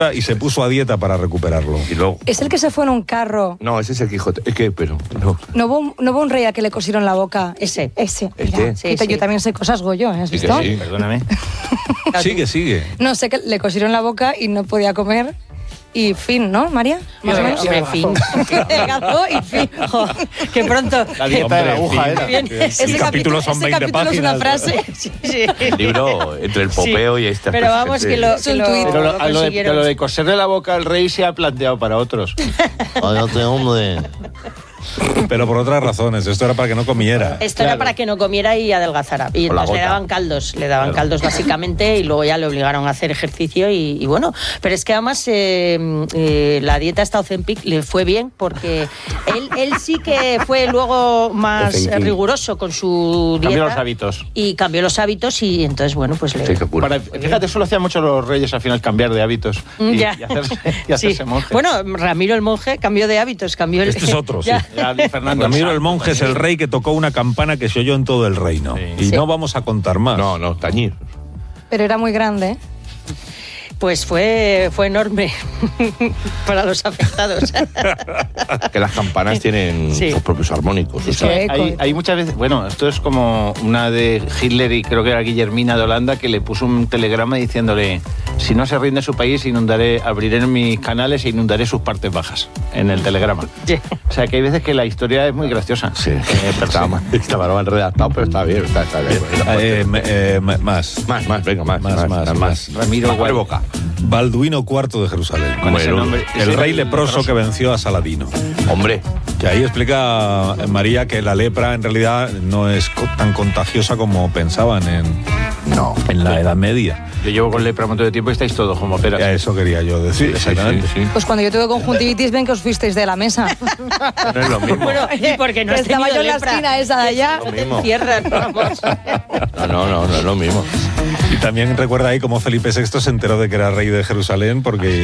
y se puso a dieta para recuperarlo. Y luego... ¿Es el que se fue en un carro? No, ese es el Quijote. Es que, pero... ¿No hubo un rey a que le cosieron la boca? Ese. Mira, Sí, yo también sé cosas, Goyo, ¿has Sí, visto? que sí. Perdóname. Sigue. No, sé que le cosieron la boca y no podía comer. Y fin, ¿no, María? Más o menos. Hombre, fin. Gato y fin. Jo, que pronto. La dieta de la aguja era. Bien. El capítulo son 20 capítulo es una páginas. frase. Sí. El libro, entre el popeo y esta... Pero vamos, que lo Pero lo de coserle la boca al rey se ha planteado para otros. Cállate, hombre. Pero por otras razones, esto era para que no comiera. Esto era para que no comiera y adelgazara. Y Con la entonces le gota. daban caldos. Le daban caldos básicamente y luego ya le obligaron a hacer ejercicio y bueno. Pero es que además la dieta esta Ozempic le fue bien porque él sí que fue luego más Ozempic. riguroso con su dieta. Cambió los hábitos. Y cambió los hábitos y entonces, bueno, pues le... Sí, qué cura. Fíjate, eso lo hacían mucho los reyes al final, cambiar de hábitos y Ya. hacerse Sí. monje. Bueno, Ramiro el monje cambió de hábitos, cambió el... Este es otro, sí. Ya. Ya, Fernando Ramiro el monje es el rey que tocó una campana que se oyó en todo el reino. Sí. Y no vamos a contar más. No, tañir. Pero era muy grande, ¿eh? Pues fue enorme para los afectados. Que las campanas tienen Sí. sus propios armónicos. O Sí. sea, Hay muchas veces, bueno, esto es como una de Hitler y creo que era Guillermina de Holanda que le puso un telegrama diciéndole: si no se rinde su país, abriré mis canales e inundaré sus partes bajas, en el telegrama. Sí. O sea que hay veces que la historia es muy graciosa. sí, estaba mal redactado, pero está bien. Está bien. Más. Más, venga, más. Ramiro Abre boca. Balduino IV de Jerusalén. Con ese nombre. El Ese rey era leproso que venció a Saladino. Hombre, Que ahí explica María que la lepra en realidad no es tan contagiosa como pensaban en la Edad Media. Yo llevo con lepra un montón de tiempo y estáis todos como peras. Ya eso quería yo decir, exactamente. sí. Pues cuando yo tuve conjuntivitis, ven que os fuisteis de la mesa. No es lo mismo. Bueno, y porque no has Estaba tenido yo en la lepra. esquina esa de allá. Lo Te mismo. encierran, vamos. No es lo mismo. Y también recuerda ahí cómo Felipe VI se enteró de que era rey de Jerusalén porque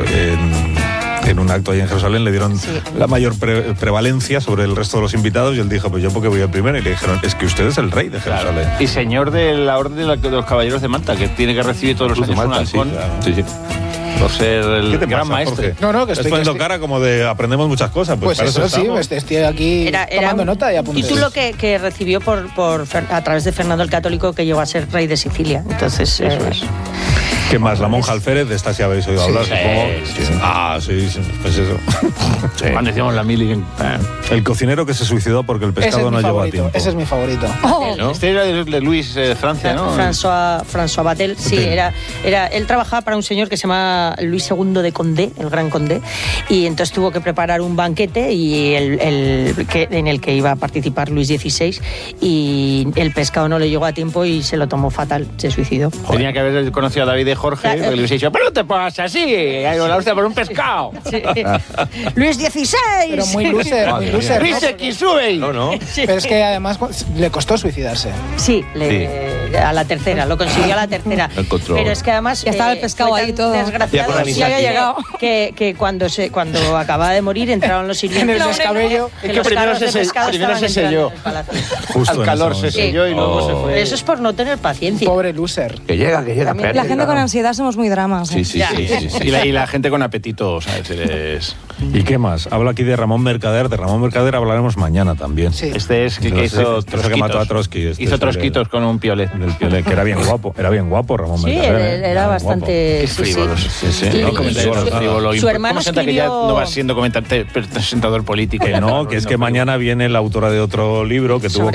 en un acto ahí en Jerusalén le dieron la mayor prevalencia sobre el resto de los invitados y él dijo, pues yo porque voy el primero, y le dijeron, es que usted es el rey de Jerusalén. Y señor de la orden de los caballeros de Malta, que tiene que recibir todos los años un halcón Sí. por ser el ¿Qué te gran pasa, maestre. Jorge? No, que Estás estoy... poniendo cara como de aprendemos muchas cosas. Pues para eso sí, estamos. estoy aquí tomando nota y apuntes. Y tú lo que recibió a través de Fernando el Católico, que llegó a ser rey de Sicilia. Entonces, Eso es. ¿Qué más? La monja Alférez, de esta sí habéis oído hablar, sí, supongo. sí. Ah, sí, pues eso. Cuando decíamos la mili. El cocinero que se suicidó porque el Ese es pescado mi no llegó a favorito, tiempo. ese es mi favorito. ¿No? Este era de Luis Francia, ¿no? François Batel, sí, él trabajaba para un señor que se llama Luis II de Condé, el Gran Condé, y entonces tuvo que preparar un banquete y en el que iba a participar Luis XVI, y el pescado no le llegó a tiempo y se lo tomó fatal, se suicidó. Tenía que haber conocido a David de Jorge, Claro. porque le hubiese dicho, pero no te pongas así, la hostia por un pescado. Sí. Luis XVI. Pero muy loser, muy loser. ¿no? Luis X, sube. No. Pero es que además le costó suicidarse. Sí, a la tercera, lo consiguió a la tercera. Lo encontró. Pero es que además Ya estaba el pescado fue ahí tan todo. desgraciado Ya con la Ya había llegado. que cuando acababa de morir entraron los En sirvientes. el descabello. Que Es que los primero carros se de se- pescado primero estaban se selló. entrando en el palacio. Justo Al en calor ese se momento. selló y luego se fue. Eso es por no tener paciencia. Pobre loser. Que llega. La espérate, gente con no. ansiedad somos muy dramas. ¿eh? Sí. Y la gente con apetito, ¿sabes? ¿Y qué más? Habla aquí de Ramón Mercader. De Ramón Mercader hablaremos mañana también. Sí. Este es el que hizo Este es el que mató a Trotsky. Este hizo es trosquitos con un piolet. Del Piolet, que era bien guapo Ramón Sí, Mercader. era bastante... Es frívolo. Sí. Y- No, y comentario su- frívolo. su hermano ¿Cómo se nota que ya escribió... no va siendo presentador político? Que no, que es que mañana viene la autora de otro libro que tuvo Sobre-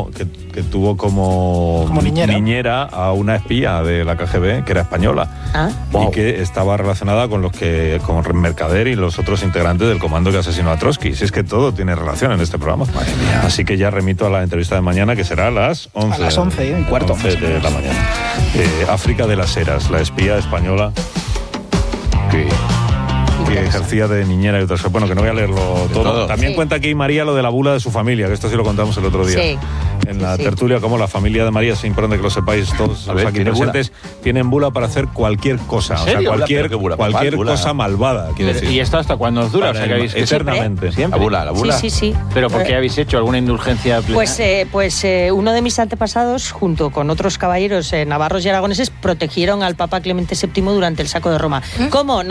como niñera. a una espía de la KGB que era española Ah. y que estaba relacionada con con Mercader y los otros integrantes del comando que asesinó a Trotsky. Si es que todo tiene relación en este programa. Así que ya remito a la entrevista de mañana, que será a las 11. A las 11:15, 11 de la mañana. África de las Heras, la espía española que ejercía de niñera y otras cosas. Bueno, que no voy a leerlo todo. También Sí. cuenta aquí María lo de la bula de su familia, que esto sí lo contamos el otro día. Sí. En la Sí. tertulia, como la familia de María, es importante que lo sepáis todos los ver, aquí ¿tiene bula? presentes, tienen bula para hacer cualquier cosa. O sea, serio? cualquier ¿Pero qué bula? cualquier Bula. cosa malvada, quiero decir. ¿Y esto hasta cuándo os dura? O sea, que habéis eternamente. ¿Siempre? La bula. Sí. ¿Pero por qué habéis hecho alguna indulgencia plena? Pues uno de mis antepasados, junto con otros caballeros navarros y aragoneses, protegieron al Papa Clemente VII durante el saco de Roma. ¿Cómo?